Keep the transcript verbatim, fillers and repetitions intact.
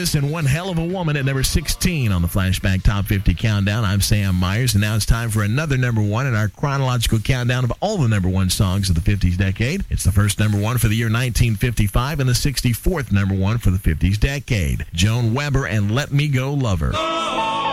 Elvis and One Hell of a Woman at number sixteen on the Flashback Top fifty Countdown. I'm Sam Myers, and now it's time for another number one in our chronological countdown of all the number one songs of the fifties decade. It's the first number one for the year nineteen fifty-five and the sixty-fourth number one for the fifties decade. Joan Weber and Let Me Go Lover.